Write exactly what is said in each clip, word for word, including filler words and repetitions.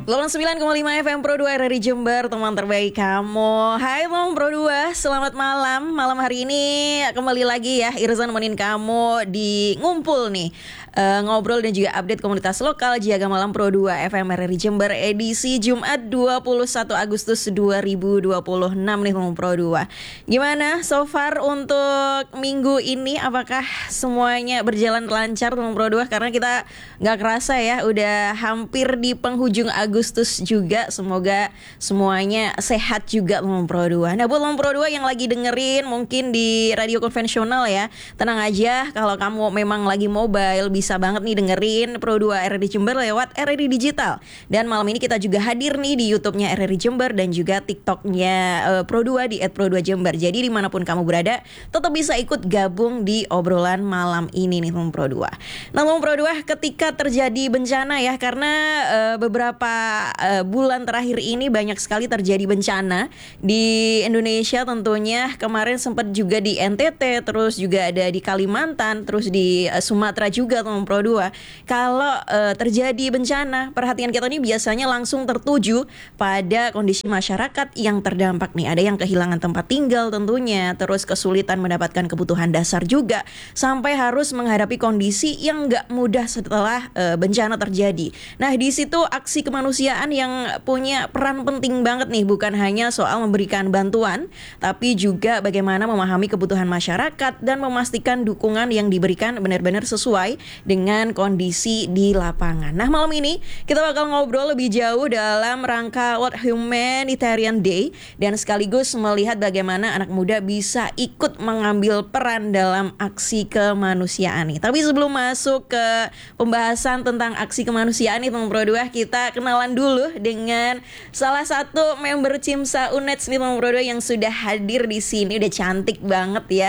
delapan puluh sembilan koma lima F M Pro dua R R I Jember, teman terbaik kamu. Hai teman Pro dua, selamat malam. Malam hari ini kembali lagi ya Irzan nemenin kamu di ngumpul nih, uh, ngobrol dan juga update komunitas lokal Jaga Malam Pro dua F M R R I Jember edisi Jumat dua puluh satu Agustus dua ribu dua puluh enam nih teman Pro dua. Gimana so far untuk minggu ini, apakah semuanya berjalan lancar teman Pro dua? Karena kita nggak kerasa ya udah hampir di penghujung Agustus juga. Semoga semuanya sehat juga teman Pro dua. Nah buat teman Pro dua yang lagi dengerin mungkin di radio konvensional ya, tenang aja, kalau kamu memang lagi mobile bisa banget nih dengerin Pro dua R R I Jember lewat R R I Digital. Dan malam ini kita juga hadir nih di YouTube-nya R R I Jember dan juga TikTok-nya uh, Pro dua di et pro dua jember. Jadi dimanapun kamu berada tetap bisa ikut gabung di obrolan malam ini nih teman Pro dua. Nah teman Pro dua, ketika terjadi bencana ya, karena uh, beberapa uh, bulan terakhir ini banyak sekali terjadi bencana di Indonesia tentunya. Kemarin sempat juga di N T T, terus juga ada di Kalimantan, terus di uh, Sumatera juga teman Pro dua. Kalau uh, terjadi bencana, perhatian kita ini biasanya langsung tertuju pada kondisi masyarakat yang terdampak nih. Ada yang kehilangan tempat tinggal tentunya, terus kesulitan mendapatkan kebutuhan dasar juga, sampai harus menghadapi kondisi yang nggak mudah setelah uh, bencana terjadi. Nah di situ aksi kemanusiaan yang punya peran penting banget nih, bukan hanya soal memberikan bantuan, tapi juga bagaimana memahami kebutuhan masyarakat dan memastikan dukungan yang diberikan benar-benar sesuai dengan kondisi di lapangan. Nah malam ini kita bakal ngobrol lebih jauh dalam rangka World Humanitarian Day dan sekaligus melihat bagaimana anak muda bisa ikut mengambil peran dalam aksi kemanusiaan nih. Tapi sebelum masuk ke pembahasan tentang aksi kemanusiaan nih teman Pro dua, kita kenalan dulu dengan salah satu member Cimsa Uneds nih teman Pro dua yang sudah hadir di sini. Udah cantik banget ya.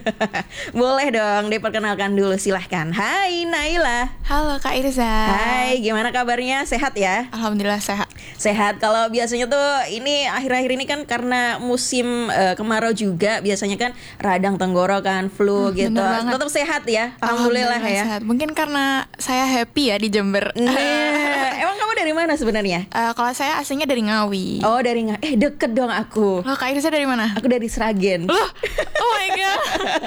Boleh dong diperkenalkan dulu, silahkan. Hai Naila. Halo Kak Irza. Hai, gimana kabarnya? Sehat ya? Alhamdulillah sehat. Sehat. Kalau biasanya tuh ini akhir-akhir ini kan karena musim uh, kemarau juga, biasanya kan radang tenggorokan, flu hmm, gitu. Tetap sehat ya? Alhamdulillah, Alhamdulillah ya. Sehat. Mungkin karena saya happy ya di Jember. Nah, emang kamu dari mana sebenarnya? Uh, kalau saya aslinya dari Ngawi. Oh dari Ngawi. Eh deket dong aku. Loh Kak Irza dari mana? Aku dari Sragen. Loh, oh my god.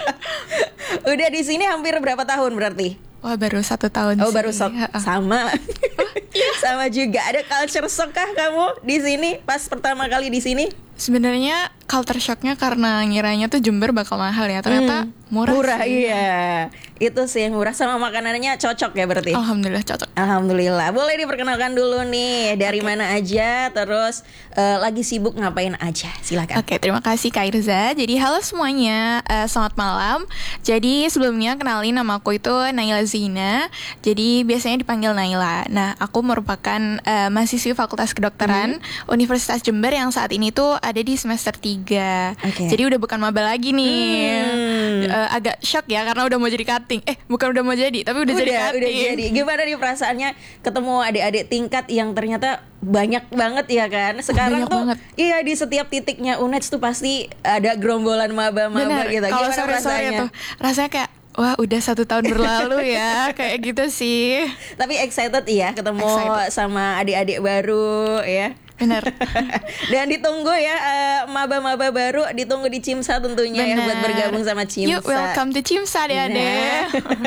Udah di sini hampir berapa tahun berarti? Wah baru satu tahun. Oh sih. baru so- sama. Oh, iya. Sama juga. Ada culture shock kah kamu di sini pas pertama kali di sini? Sebenarnya culture shocknya karena ngiranya tuh Jember bakal mahal ya, ternyata hmm, murah. Murah sih. Iya. Itu sih yang murah, sama makanannya cocok ya berarti. Alhamdulillah cocok. Alhamdulillah. Boleh diperkenalkan dulu nih dari okay. mana aja, terus uh, lagi sibuk ngapain aja? Silakan. Oke, okay, terima kasih Kak Irza. Jadi halo semuanya, uh, selamat malam. Jadi sebelumnya kenalin, nama aku itu Naila Zina. Jadi biasanya dipanggil Naila. Nah, aku merupakan uh, mahasiswi Fakultas Kedokteran hmm. Universitas Jember yang saat ini tuh ada di semester tiga. Okay. Jadi udah bukan maba lagi nih. Hmm. Uh, agak shock ya karena udah mau jadi cutting. Eh, bukan udah mau jadi, tapi udah, udah jadi cutting. Udah jadi. Gimana nih perasaannya ketemu adik-adik tingkat yang ternyata banyak banget ya kan? Sekarang oh, tuh banget. Iya, di setiap titiknya Uneds tuh pasti ada gerombolan maba-maba gitu. Kalau sore-sore tuh rasanya kayak wah udah satu tahun berlalu ya. Kayak gitu sih. Tapi excited ya ketemu excited. Sama adik-adik baru ya. Benar. Dan ditunggu ya uh, maba-maba baru, ditunggu di Cimsa tentunya. Bener. Ya buat bergabung sama Cimsa. Yuk welcome to Cimsa deh-adek.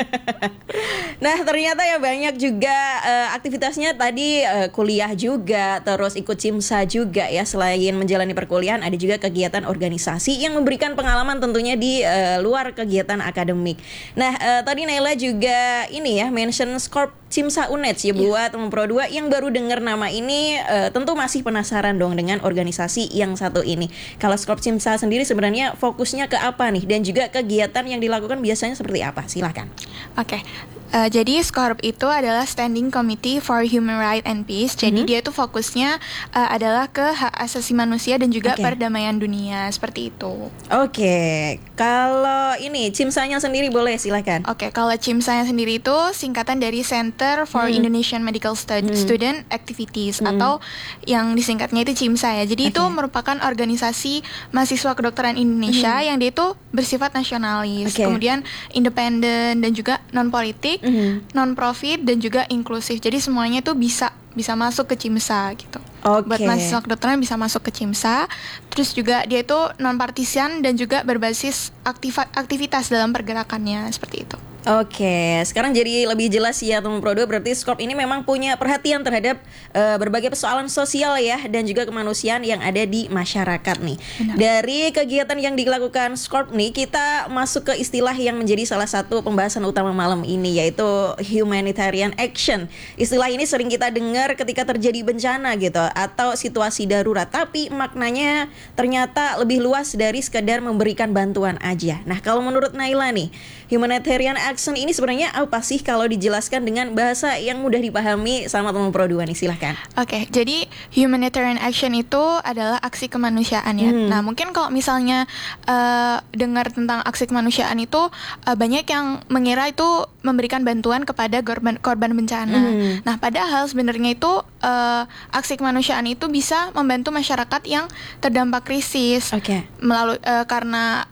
Nah ternyata ya banyak juga uh, aktivitasnya tadi, uh, kuliah juga, terus ikut Cimsa juga ya. Selain menjalani perkuliahan ada juga kegiatan organisasi yang memberikan pengalaman tentunya di uh, luar kegiatan akademik. Nah uh, tadi Naila juga ini ya mention Scorp Cimsa Uneds ya, buat teman Pro dua yang baru dengar nama ini uh, tentu masih penasaran dong dengan organisasi yang satu ini. Kalau Scorp Cimsa sendiri sebenarnya fokusnya ke apa nih, dan juga kegiatan yang dilakukan biasanya seperti apa? Silakan. Oke. Okay. Uh, jadi Scorp itu adalah Standing Committee for Human Rights and Peace. Jadi mm-hmm. dia itu fokusnya uh, adalah ke hak asasi manusia dan juga okay. perdamaian dunia, seperti itu. Oke, okay. Kalau ini Cimsanya sendiri boleh silakan. Oke, okay. Kalau Cimsanya sendiri itu singkatan dari Center for mm. Indonesian Medical Stud- mm. Student Activities mm. atau yang disingkatnya itu Cimsa ya. Jadi okay. itu merupakan organisasi mahasiswa kedokteran Indonesia mm. yang dia itu bersifat nasionalis, okay. kemudian independen dan juga non politik. mm-hmm. non-profit, dan juga inklusif. Jadi semuanya tuh bisa bisa masuk ke CIMSA gitu. Okay. Buat mahasiswa kedokteran bisa masuk ke CIMSA. Terus juga dia itu non-partisan dan juga berbasis aktiva- aktivitas dalam pergerakannya, seperti itu. Oke, sekarang jadi lebih jelas ya teman Pro dua, berarti Scorp ini memang punya perhatian terhadap uh, berbagai persoalan sosial ya, dan juga kemanusiaan yang ada di masyarakat nih. Benar. Dari kegiatan yang dilakukan Scorp nih, kita masuk ke istilah yang menjadi salah satu pembahasan utama malam ini, yaitu humanitarian action. Istilah ini sering kita dengar ketika terjadi bencana gitu, atau situasi darurat, tapi maknanya ternyata lebih luas dari sekedar memberikan bantuan aja. Nah, kalau menurut Naila nih, humanitarian action ini sebenarnya apa sih kalau dijelaskan dengan bahasa yang mudah dipahami sama teman Pro dua nih, silahkan. Oke, okay, jadi humanitarian action itu adalah aksi kemanusiaan ya. Hmm. Nah, mungkin kalau misalnya uh, dengar tentang aksi kemanusiaan itu uh, banyak yang mengira itu memberikan bantuan kepada korban korban bencana. Hmm. Nah, padahal sebenarnya itu uh, aksi kemanusiaan itu bisa membantu masyarakat yang terdampak krisis. Oke. Okay. Melalui uh, karena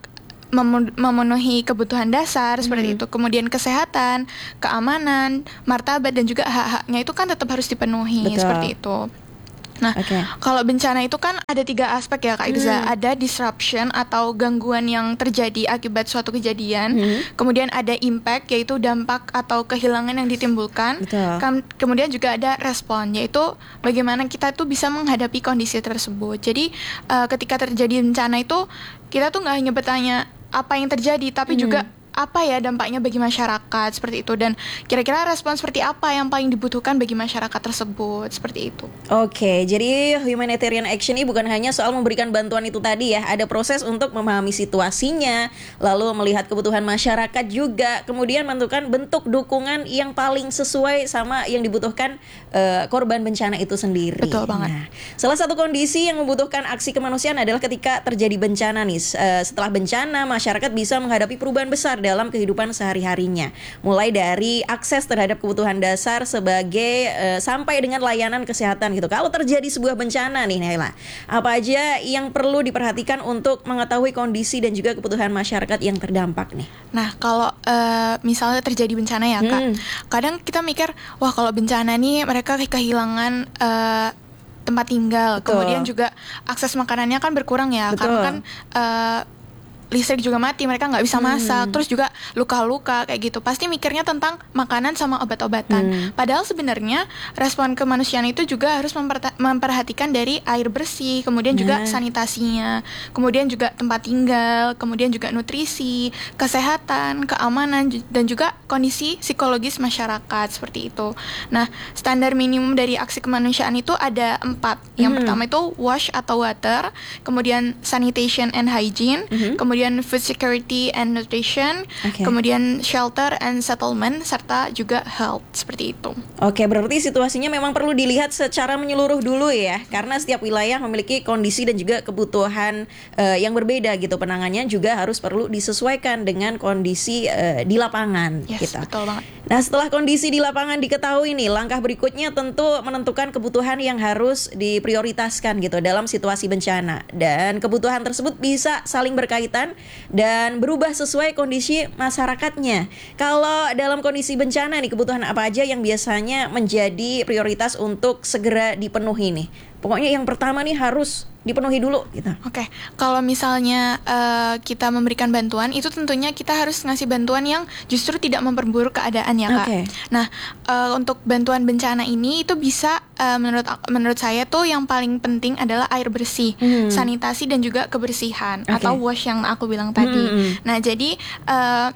memenuhi kebutuhan dasar seperti hmm. itu, kemudian kesehatan, keamanan, martabat, dan juga hak-haknya itu kan tetap harus dipenuhi. Betul. Seperti itu. Nah, okay. kalau bencana itu kan ada tiga aspek ya Kak Irza. Hmm. Ada disruption atau gangguan yang terjadi akibat suatu kejadian. Hmm. Kemudian ada impact, yaitu dampak atau kehilangan yang ditimbulkan. Ke- kemudian juga ada respon, yaitu bagaimana kita tuh bisa menghadapi kondisi tersebut. Jadi uh, ketika terjadi bencana itu, kita tuh nggak hanya bertanya apa yang terjadi, tapi hmm. juga apa ya dampaknya bagi masyarakat, seperti itu, dan kira-kira respon seperti apa yang paling dibutuhkan bagi masyarakat tersebut, seperti itu. Oke, jadi humanitarian action ini bukan hanya soal memberikan bantuan itu tadi ya, ada proses untuk memahami situasinya, lalu melihat kebutuhan masyarakat juga, kemudian menentukan bentuk dukungan yang paling sesuai sama yang dibutuhkan uh, korban bencana itu sendiri. Betul banget. Nah, salah satu kondisi yang membutuhkan aksi kemanusiaan adalah ketika terjadi bencana nih. Uh, setelah bencana, masyarakat bisa menghadapi perubahan besar dalam kehidupan sehari-harinya, mulai dari akses terhadap kebutuhan dasar sebagai uh, sampai dengan layanan kesehatan gitu. Kalau terjadi sebuah bencana nih Naila, apa aja yang perlu diperhatikan untuk mengetahui kondisi dan juga kebutuhan masyarakat yang terdampak nih? Nah, kalau uh, misalnya terjadi bencana ya Kak, hmm. kadang kita mikir, wah kalau bencana nih mereka kehilangan uh, tempat tinggal. Betul. Kemudian juga akses makanannya kan berkurang ya. Betul. Karena kan uh, listrik juga mati, mereka nggak bisa masak, hmm. terus juga luka-luka kayak gitu. Pasti mikirnya tentang makanan sama obat-obatan. Hmm. Padahal sebenarnya respon kemanusiaan itu juga harus memper- memperhatikan dari air bersih, kemudian nah. juga sanitasinya, kemudian juga tempat tinggal, kemudian juga nutrisi, kesehatan, keamanan, dan juga kondisi psikologis masyarakat, seperti itu. Nah, standar minimum dari aksi kemanusiaan itu ada empat. Yang hmm. pertama itu wash atau water, kemudian sanitation and hygiene, hmm. kemudian kemudian food security and nutrition, okay. kemudian shelter and settlement, serta juga health, seperti itu. Oke, berarti situasinya memang perlu dilihat secara menyeluruh dulu ya, karena setiap wilayah memiliki kondisi dan juga kebutuhan uh, yang berbeda gitu. Penanganannya juga harus perlu disesuaikan dengan kondisi uh, di lapangan. Yes, gitu. Betul banget. Nah, setelah kondisi di lapangan diketahui nih, langkah berikutnya tentu menentukan kebutuhan yang harus diprioritaskan gitu dalam situasi bencana, dan kebutuhan tersebut bisa saling berkaitan dan berubah sesuai kondisi masyarakatnya. Kalau dalam kondisi bencana nih, kebutuhan apa aja yang biasanya menjadi prioritas untuk segera dipenuhi nih? Pokoknya yang pertama nih harus dipenuhi dulu gitu. Oke, okay. Kalau misalnya uh, kita memberikan bantuan, itu tentunya kita harus ngasih bantuan yang justru tidak memperburuk keadaan ya Kak. Okay. Nah, uh, untuk bantuan bencana ini itu bisa uh, menurut menurut saya tuh yang paling penting adalah air bersih, hmm. sanitasi, dan juga kebersihan, okay. atau wash yang aku bilang tadi. Hmm. Nah, jadi uh,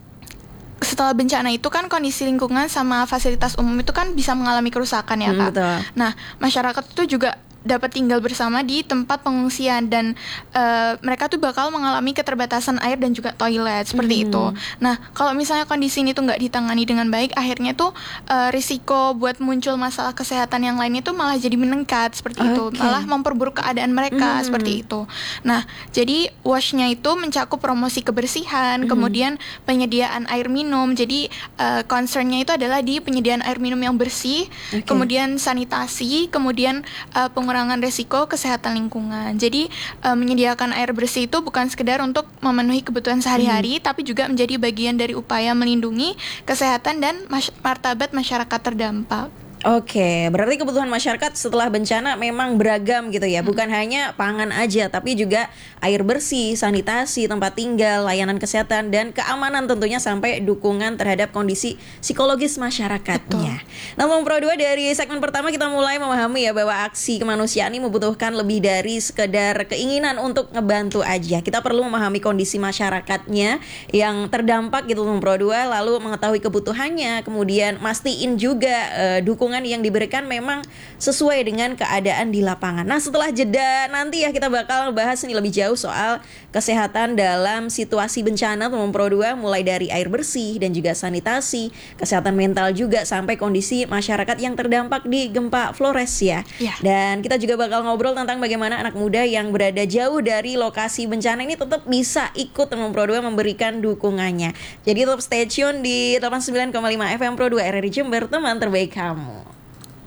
setelah bencana itu kan kondisi lingkungan sama fasilitas umum itu kan bisa mengalami kerusakan ya Kak. Betul. Nah, masyarakat itu juga dapat tinggal bersama di tempat pengungsian, dan uh, mereka tuh bakal mengalami keterbatasan air dan juga toilet, seperti hmm. itu. Nah, kalau misalnya kondisi ini tuh nggak ditangani dengan baik, akhirnya tuh uh, risiko buat muncul masalah kesehatan yang lainnya tuh malah jadi meningkat, seperti okay. itu, malah memperburuk keadaan mereka, hmm. seperti itu. Nah, jadi washnya itu mencakup promosi kebersihan, hmm. kemudian penyediaan air minum. Jadi uh, concernnya itu adalah di penyediaan air minum yang bersih, okay. kemudian sanitasi, kemudian uh, penggunaan pengurangan risiko kesehatan lingkungan. Jadi uh, menyediakan air bersih itu bukan sekedar untuk memenuhi kebutuhan sehari-hari, hmm. tapi juga menjadi bagian dari upaya melindungi kesehatan dan mas- martabat masyarakat terdampak. Oke, berarti kebutuhan masyarakat setelah bencana memang beragam gitu ya, bukan hmm. hanya pangan aja, tapi juga air bersih, sanitasi, tempat tinggal, layanan kesehatan, dan keamanan tentunya sampai dukungan terhadap kondisi psikologis masyarakatnya. Namun Pro dua dari segmen pertama kita mulai memahami ya bahwa aksi kemanusiaan ini membutuhkan lebih dari sekedar keinginan untuk ngebantu aja. Kita perlu memahami kondisi masyarakatnya yang terdampak gitu Pro dua, lalu mengetahui kebutuhannya, kemudian mastiin juga uh, dukungan yang diberikan memang sesuai dengan keadaan di lapangan. Nah, setelah jeda nanti ya kita bakal bahas ini lebih jauh soal kesehatan dalam situasi bencana teman Pro dua, mulai dari air bersih dan juga sanitasi, kesehatan mental juga sampai kondisi masyarakat yang terdampak di gempa Flores ya. ya. Dan kita juga bakal ngobrol tentang bagaimana anak muda yang berada jauh dari lokasi bencana ini tetap bisa ikut teman Pro dua memberikan dukungannya. Jadi tetap stay tune di delapan puluh sembilan koma lima F M Pro dua R R I Jember, teman terbaik kamu.